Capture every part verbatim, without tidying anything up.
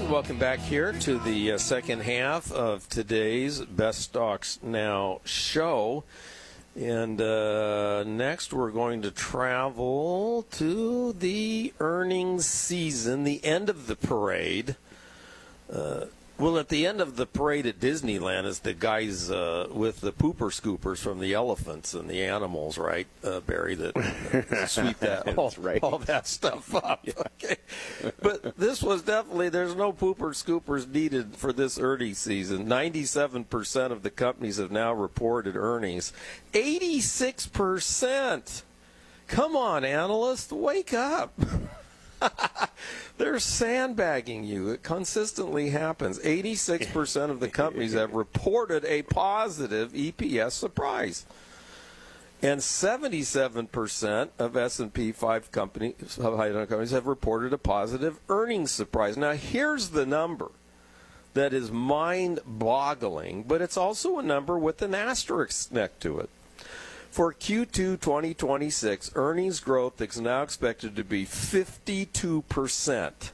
Welcome back here to the uh, second half of today's Best Stocks Now show. And uh, next we're going to travel to the earnings season, the end of the parade. Uh, well, at the end of the parade at Disneyland is the guys uh, with the pooper scoopers from the elephants and the animals, right, uh, Barry, that uh, sweep that, all, right. all that stuff up. Yeah. Okay. But this was definitely, there's no pooper scoopers needed for this earnings season. ninety-seven percent of the companies have now reported earnings. eighty-six percent! Come on, analysts, wake up. They're sandbagging you. It consistently happens. eighty-six percent of the companies have reported a positive E P S surprise. And seventy-seven percent of S and P five companies, companies have reported a positive earnings surprise. Now, here's the number that is mind-boggling, but it's also a number with an asterisk next to it. For Q two twenty twenty-six, earnings growth is now expected to be fifty-two percent.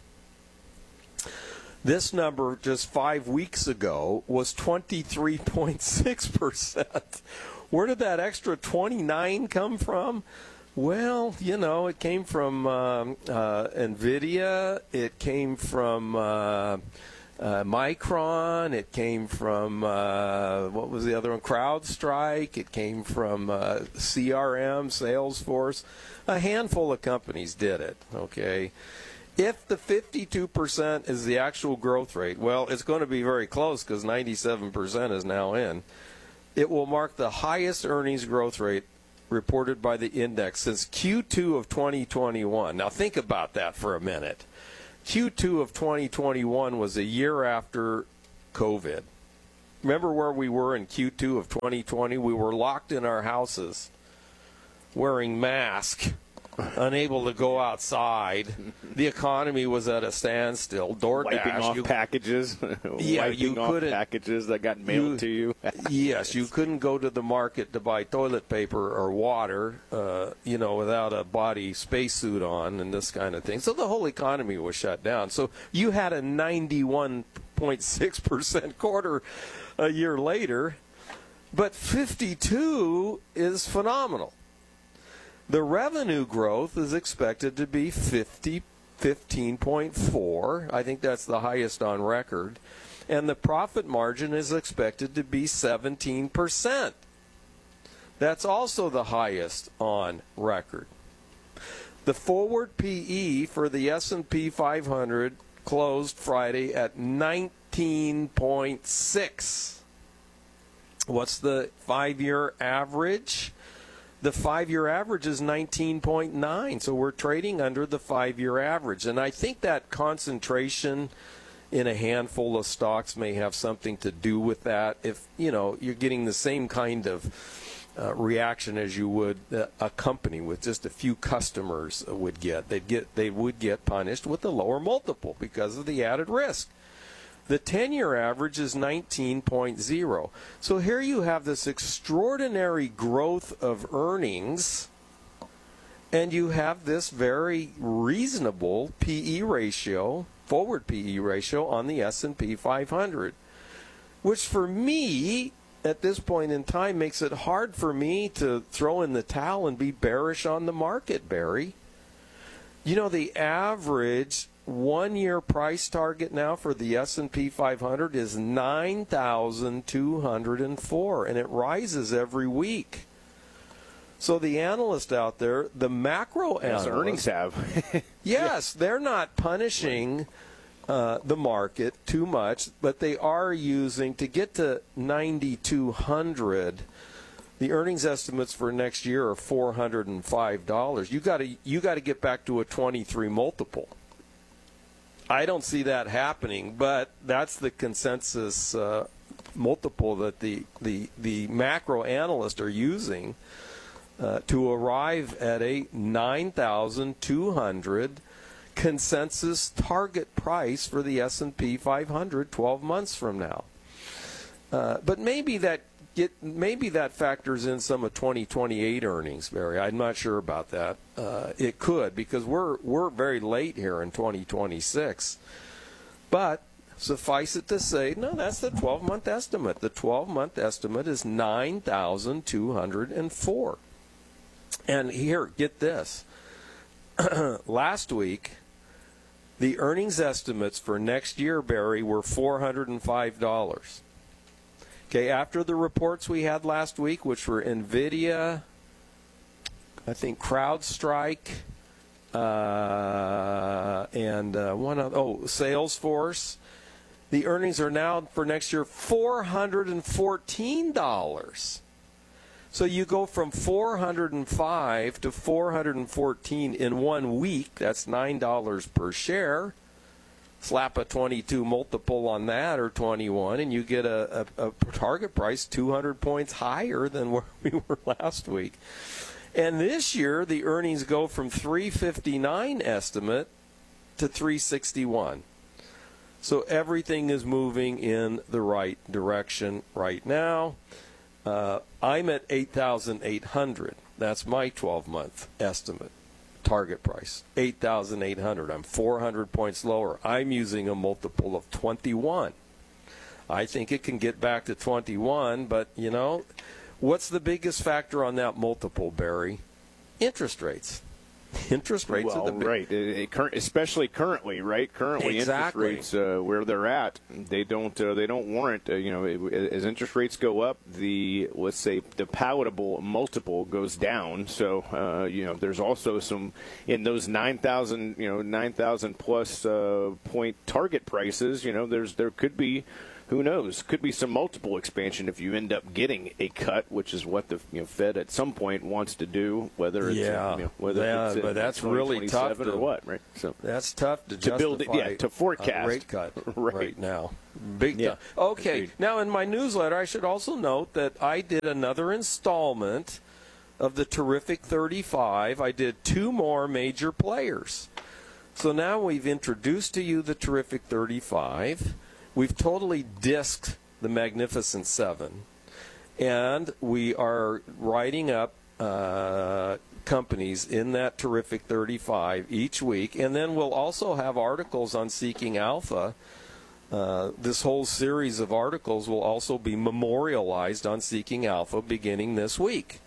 This number just five weeks ago was twenty-three point six percent. Where did that extra twenty-nine come from? Well, you know, it came from um, uh, NVIDIA. It came from uh, uh, Micron. It came from, uh, what was the other one? CrowdStrike. It came from uh, C R M, Salesforce. A handful of companies did it, okay? If the fifty-two percent is the actual growth rate, well, it's going to be very close because ninety-seven percent is now in. It will mark the highest earnings growth rate reported by the index since Q two of twenty twenty-one. Now think about that for a minute. Q two of twenty twenty-one was a year after COVID. Remember where we were in Q two of twenty twenty? We were locked in our houses, wearing masks, unable to go outside. The economy was at a standstill. DoorDash, wiping off you, packages, yeah, wiping you off couldn't, packages that got mailed you, to you. Yes, you couldn't go to the market to buy toilet paper or water, uh, you know, without a body spacesuit on and this kind of thing. So the whole economy was shut down. So you had a ninety-one point six percent quarter a year later, but fifty-two is phenomenal. The revenue growth is expected to be fifty, fifteen point four. I think that's the highest on record. And the profit margin is expected to be seventeen percent. That's also the highest on record. The forward P E for the S and P five hundred closed Friday at nineteen point six. What's the five-year average? The five-year average is nineteen point nine, so we're trading under the five-year average. And I think that concentration in a handful of stocks may have something to do with that. If, you know, you're getting the same kind of uh, reaction as you would uh, a company with just a few customers would get. They'd get. They would get punished with a lower multiple because of the added risk. The ten-year average is nineteen point zero. So here you have this extraordinary growth of earnings, and you have this very reasonable P E ratio, forward P E ratio on the S and P five hundred, which for me, at this point in time, makes it hard for me to throw in the towel and be bearish on the market, Barry. You know, the average one-year price target now for the S and P five hundred is nine thousand two hundred four, and it rises every week. So the analyst out there, the macro analyst, earnings have. yes, they're not punishing uh, the market too much, but they are using, to get to ninety-two hundred, the earnings estimates for next year are four hundred five dollars. You got to you got to get back to a twenty-three multiple. I don't see that happening, but that's the consensus uh, multiple that the, the, the macro analysts are using uh, to arrive at a nine thousand two hundred consensus target price for the S and P five hundred twelve months from now. Uh, but maybe that get maybe that factors in some of twenty twenty-eight earnings, Barry. I'm not sure about that. Uh, it could, because we're we're very late here in twenty twenty-six. But suffice it to say, no, that's the twelve-month estimate. The twelve-month estimate is nine thousand two hundred four. And here, get this. Last week, the earnings estimates for next year, Barry, were four hundred five dollars. Okay, after the reports we had last week, which were NVIDIA, I think CrowdStrike, uh, and uh, one other, oh, Salesforce, the earnings are now for next year four hundred fourteen dollars. So you go from four hundred five to four hundred fourteen in one week. That's nine dollars per share. Slap a twenty-two multiple on that, or twenty-one, and you get a, a, a target price two hundred points higher than where we were last week. And this year, the earnings go from three fifty-nine estimate to three sixty-one. So everything is moving in the right direction right now. Uh, I'm at eight thousand eight hundred. That's my twelve-month estimate. Target price, eight thousand eight hundred. I'm four hundred points lower. I'm using a multiple of twenty-one. I think it can get back to twenty-one, but, you know, what's the biggest factor on that multiple, Barry? Interest rates. Interest rates well, are the big... right, it, it, current, especially currently, right? Currently, exactly. interest rates uh, where they're at, they don't uh, they don't warrant. Uh, you know, it, as interest rates go up, the let's say the palatable multiple goes down. So uh, you know, there's also some in those nine thousand, you know, nine thousand plus uh, point target prices. You know, there's there could be. Who knows? Could be some multiple expansion if you end up getting a cut, which is what the you know, Fed at some point wants to do. Whether it's yeah, uh, you know, whether yeah, it's but that's really tough to or what, right? So that's tough to, to build it, yeah, to forecast a rate cut right. right now. Big yeah. time. Okay, Agreed. now in my newsletter, I should also note that I did another installment of the Terrific thirty-five. I did two more major players. So now we've introduced to you the Terrific thirty-five. We've totally disked the Magnificent Seven, and we are writing up uh, companies in that Terrific thirty-five each week, and then we'll also have articles on Seeking Alpha. Uh, this whole series of articles will also be memorialized on Seeking Alpha beginning this week.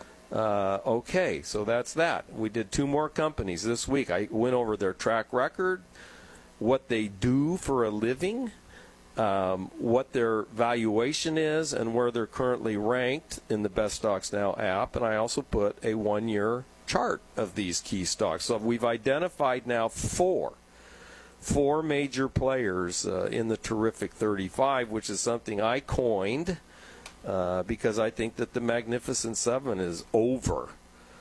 Uh, okay, so that's that. We did two more companies this week. I went over their track record, what they do for a living, Um, what their valuation is, and where they're currently ranked in the Best Stocks Now app. And I also put a one-year chart of these key stocks. So we've identified now four, four major players uh, in the Terrific thirty-five, which is something I coined uh, because I think that the Magnificent Seven is over,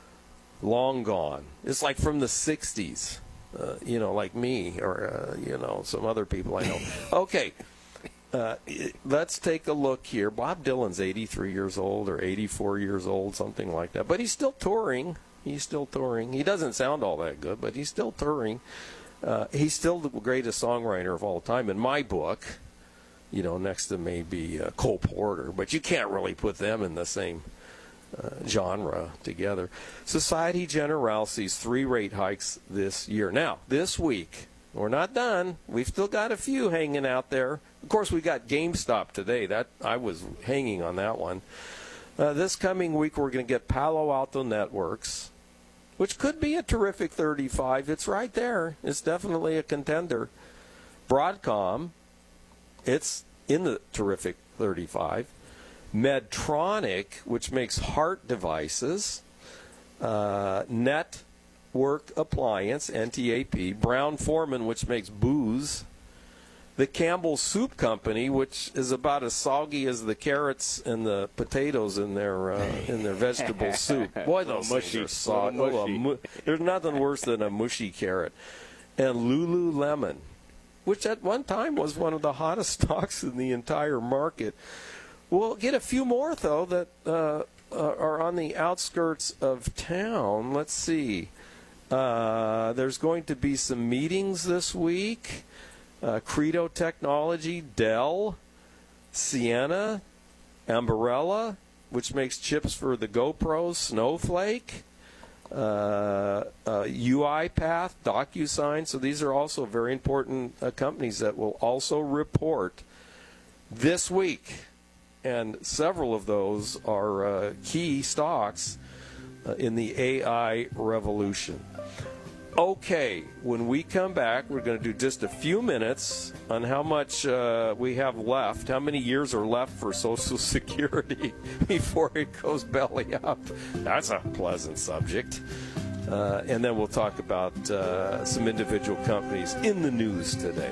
long gone. It's like from the sixties, uh, you know, like me or, uh, you know, some other people I know. Okay. Uh, let's take a look here. Bob Dylan's eighty-three years old or eighty-four years old, something like that. But he's still touring. He's still touring. He doesn't sound all that good, but he's still touring. Uh, he's still the greatest songwriter of all time in my book. You know, next to maybe uh, Cole Porter. But you can't really put them in the same uh, genre together. Societe Generale sees three rate hikes this year. Now, this week, we're not done. We've still got a few hanging out there. Of course, we got GameStop today. That I was hanging on that one. Uh, this coming week, we're going to get Palo Alto Networks, which could be a Terrific thirty-five. It's right there. It's definitely a contender. Broadcom, it's in the Terrific thirty-five. Medtronic, which makes heart devices. Uh, Network Appliance, N T A P. Brown-Forman, which makes booze. The Campbell Soup Company, which is about as soggy as the carrots and the potatoes in their uh, in their vegetable soup. Boy, those things are soggy. Oh, a mu- there's nothing worse than a mushy carrot. And Lululemon, which at one time was one of the hottest stocks in the entire market. We'll get a few more, though, that uh, uh, are on the outskirts of town. Let's see. Uh, there's going to be some meetings this week. Uh, Credo Technology, Dell, Ciena, Ambarella, which makes chips for the GoPros, Snowflake, uh, uh, UiPath, DocuSign. So these are also very important uh, companies that will also report this week. And several of those are uh, key stocks uh, in the A I revolution. Okay, when we come back, we're going to do just a few minutes on how much uh, we have left, how many years are left for Social Security before it goes belly up. That's a pleasant subject. Uh, and then we'll talk about uh, some individual companies in the news today.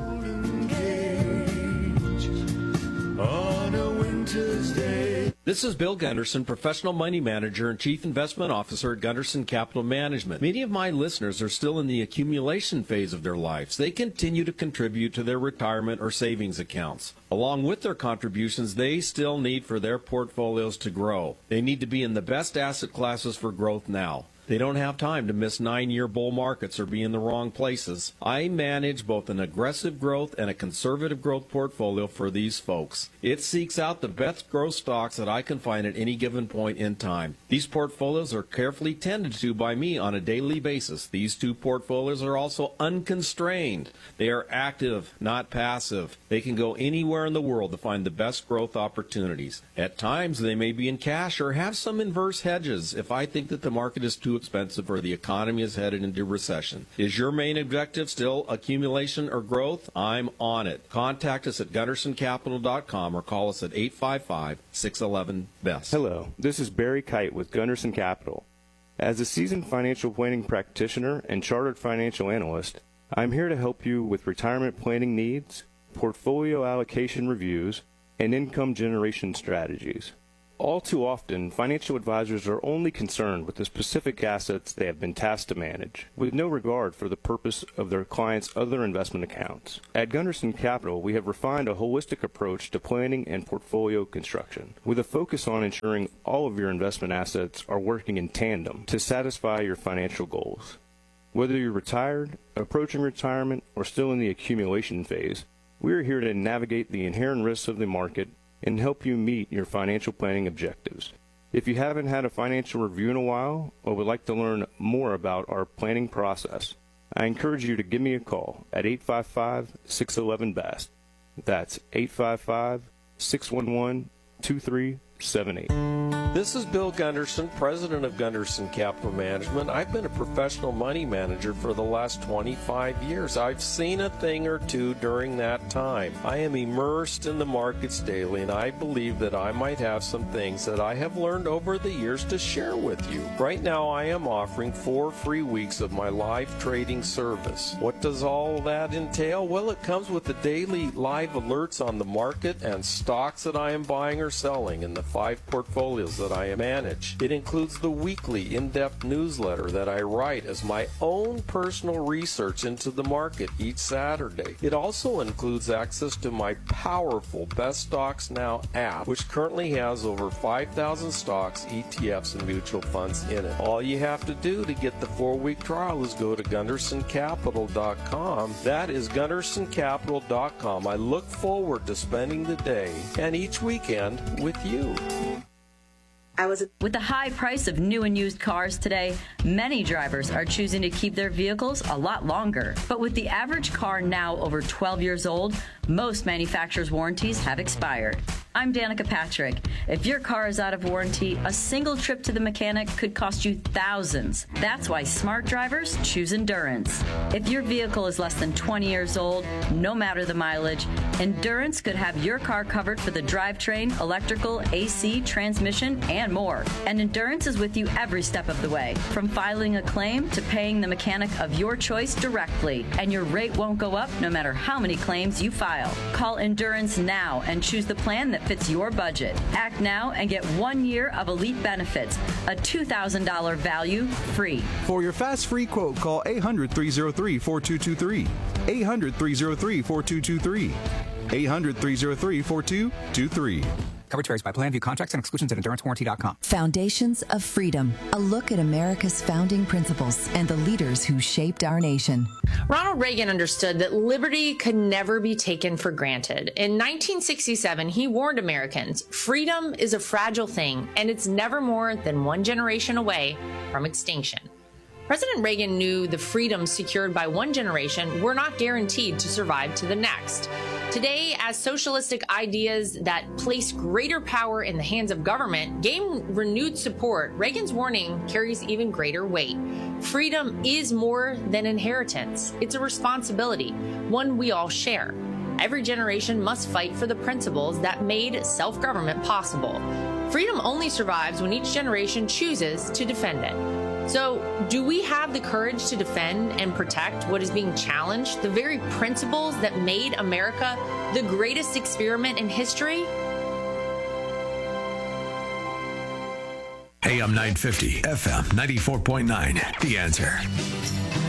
On a winter's day. This is Bill Gunderson, Professional Money Manager and Chief Investment Officer at Gunderson Capital Management. Many of my listeners are still in the accumulation phase of their lives. They continue to contribute to their retirement or savings accounts. Along with their contributions, they still need for their portfolios to grow. They need to be in the best asset classes for growth now. They don't have time to miss nine-year bull markets or be in the wrong places. I manage both an aggressive growth and a conservative growth portfolio for these folks. It seeks out the best growth stocks that I can find at any given point in time. These portfolios are carefully tended to by me on a daily basis. These two portfolios are also unconstrained. They are active, not passive. They can go anywhere in the world to find the best growth opportunities. At times, they may be in cash or have some inverse hedges if I think that the market is too expensive or the economy is headed into recession. Is your main objective still accumulation or growth? I'm on it. Contact us at gunderson capital dot com or call us at eight five five, six one one, B E S T. Hello, this is Barry Kite with Gunderson Capital. As a seasoned financial planning practitioner and chartered financial analyst, I'm here to help you with retirement planning needs, portfolio allocation reviews, and income generation strategies. All too often, financial advisors are only concerned with the specific assets they have been tasked to manage, with no regard for the purpose of their clients' other investment accounts. At Gunderson Capital, we have refined a holistic approach to planning and portfolio construction, with a focus on ensuring all of your investment assets are working in tandem to satisfy your financial goals. Whether you're retired, approaching retirement, or still in the accumulation phase, we are here to navigate the inherent risks of the market and help you meet your financial planning objectives. If you haven't had a financial review in a while or would like to learn more about our planning process, I encourage you to give me a call at eight five five, six one one, B E S T. That's eight five five, six one one, two three seven eight. This is Bill Gunderson, president of Gunderson Capital Management. I've been a professional money manager for the last twenty-five years. I've seen a thing or two during that time. I am immersed in the markets daily, and I believe that I might have some things that I have learned over the years to share with you. Right now, I am offering four free weeks of my live trading service. What does all that entail? Well, it comes with the daily live alerts on the market and stocks that I am buying or selling in the five portfolios that I manage. It includes the weekly in-depth newsletter that I write as my own personal research into the market each Saturday. It also includes access to my powerful Best Stocks Now app, which currently has over five thousand stocks, E T Fs, and mutual funds in it. All you have to do to get the four-week trial is go to gunderson capital dot com. That is gunderson capital dot com. I look forward to spending the day and each weekend with you. I was With the high price of new and used cars today, many drivers are choosing to keep their vehicles a lot longer. But with the average car now over twelve years old, most manufacturers' warranties have expired. I'm Danica Patrick. If your car is out of warranty, a single trip to the mechanic could cost you thousands. That's why smart drivers choose Endurance. If your vehicle is less than twenty years old, no matter the mileage, Endurance could have your car covered for the drivetrain, electrical, A C, transmission, and more. And Endurance is with you every step of the way, from filing a claim to paying the mechanic of your choice directly. And your rate won't go up no matter how many claims you file. Call Endurance now and choose the plan that fits your budget. Act now and get one year of elite benefits, a two thousand dollars value free. For your fast free quote, call eight hundred, three oh three, four two two three. eight hundred, three oh three, four two two three. eight hundred, three oh three, four two two three. Coverage varies by plan. View contracts and exclusions at endurance warranty dot com. Foundations of Freedom, a look at America's founding principles and the leaders who shaped our nation. Ronald Reagan understood that liberty could never be taken for granted. In nineteen sixty-seven, he warned Americans, freedom is a fragile thing, and it's never more than one generation away from extinction. President Reagan knew the freedoms secured by one generation were not guaranteed to survive to the next. Today, as socialistic ideas that place greater power in the hands of government gain renewed support, Reagan's warning carries even greater weight. Freedom is more than inheritance. It's a responsibility, one we all share. Every generation must fight for the principles that made self-government possible. Freedom only survives when each generation chooses to defend it. So, do we have the courage to defend and protect what is being challenged, the very principles that made America the greatest experiment in history? A M nine fifty, F M ninety-four point nine, The Answer.